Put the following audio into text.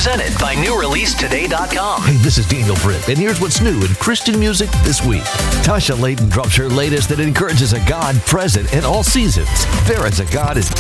Presented by NewReleaseToday.com. Hey, this is Daniel Britt, and here's what's new in Christian music this week. Tasha Layton drops her latest that encourages a God present in all seasons. There is a God in